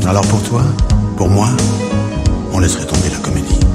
Alors pour toi, pour moi, on laisserait tomber la comédie.